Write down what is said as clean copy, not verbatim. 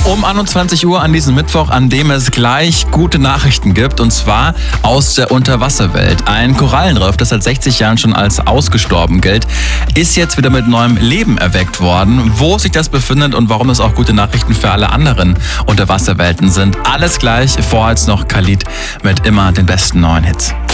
Um 21 Uhr an diesem Mittwoch, an dem es gleich gute Nachrichten gibt, und zwar aus der Unterwasserwelt. Ein Korallenriff, das seit 60 Jahren schon als ausgestorben gilt, ist jetzt wieder mit neuem Leben erweckt worden. Wo sich das befindet und warum es auch gute Nachrichten für alle anderen Unterwasserwelten sind, alles gleich. Vorher jetzt noch Khalid mit immer den besten neuen Hits.